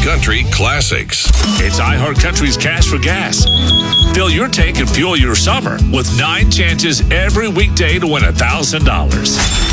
Country classics. It's iHeartCountry's Cash for Gas. Fill your tank and fuel your summer with 9 chances every weekday to win $1,000.